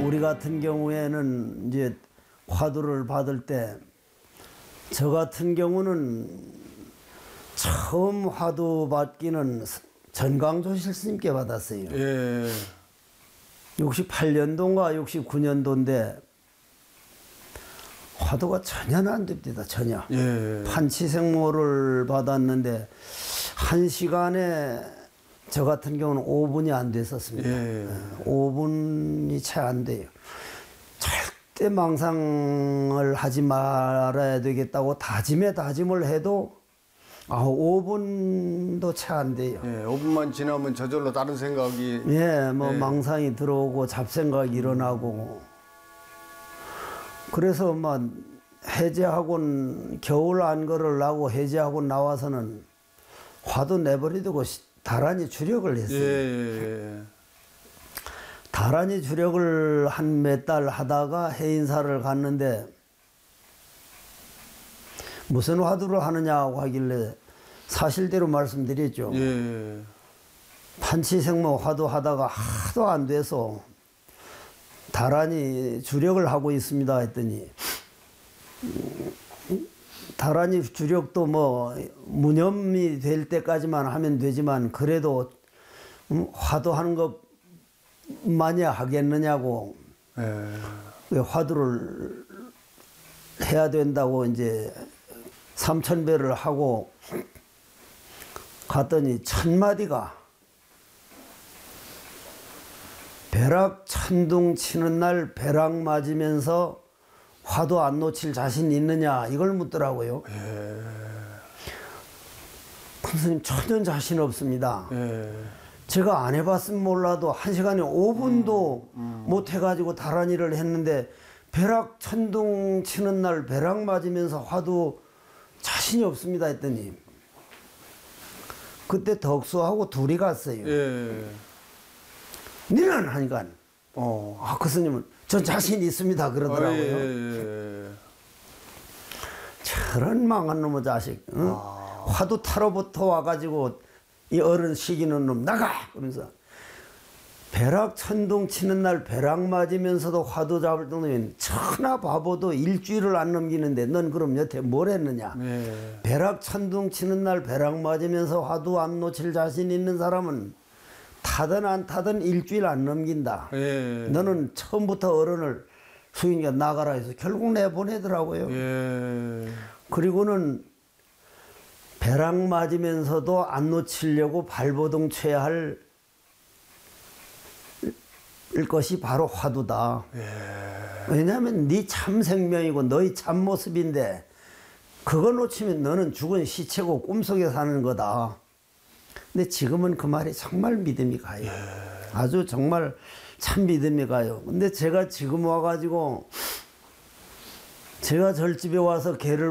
우리 같은 경우에는 이제 화두를 받을 때 저 같은 경우는 처음 화두 받기는 전광조실 스님께 받았어요. 예. 68년도인가 69년도인데 화두가 전혀 안 됩니다. 전혀. 예. 판치생모를 받았는데 1시간에 저 같은 경우는 5분이 안 됐었습니다. 예. 5분이 채 안 돼요. 절대 망상을 하지 말아야 되겠다고 다짐을 해도 5분도 채 안 돼요. 예. 5분만 지나면 저절로 다른 생각이. 예, 뭐 예. 망상이 들어오고 잡생각이 일어나고. 그래서 막 해제학원 겨울 안거를 나고 해제학원 나와서는 화두 내버리두고 다란히 주력을 했어요. 예. 다란히 주력을 한 몇 달 하다가 해인사를 갔는데 무슨 화두를 하느냐고 하길래 사실대로 말씀드렸죠. 예. 판치생모 화두 하다가 하도 안 돼서 다란히 주력을 하고 있습니다 했더니 다란히 주력도 뭐 무념이 될 때까지만 하면 되지만 그래도 화두하는 것만이 하겠느냐고. 왜 화두를 해야 된다고 이제 3000배를 하고 갔더니 1000마디가 벼락 천둥 치는 날 벼락 맞으면서 화두 안 놓칠 자신 있느냐 이걸 묻더라고요. 선생님 전혀 자신 없습니다. 제가 안 해봤으면 몰라도 1시간에 5분도 못 해가지고 다란이를 했는데 벼락 천둥 치는 날 벼락 맞으면서 화두 자신이 없습니다 했더니 그때 덕수하고 둘이 갔어요. 니는 하니까 그 스님은 전 자신 있습니다 그러더라고요. 저런 망한 놈의 자식. 응? 화두 타러부터 와가지고 이 어른 시키는 놈 나가! 그러면서 벼락 천둥 치는 날 벼락 맞으면서도 화두 잡을 놈이면 천하 바보도 일주일을 안 넘기는데 넌 그럼 여태 뭘 했느냐. 벼락 천둥 치는 날 벼락 맞으면서 화두 안 놓칠 자신 있는 사람은 타든 안 타든 일주일 안 넘긴다. 너는 처음부터 어른을 수인이가 나가라 해서 결국 내보내더라고요. 그리고는 벼락 맞으면서도 안 놓치려고 발버둥 쳐야 할 것이 바로 화두다. 왜냐하면 네 참 생명이고 너의 참 모습인데 그거 놓치면 너는 죽은 시체고 꿈속에 사는 거다. 근데 지금은 그 말이 정말 믿음이 가요. 아주 정말 참 믿음이 가요. 근데 제가 지금 와가지고 제가 절집에 와서 개를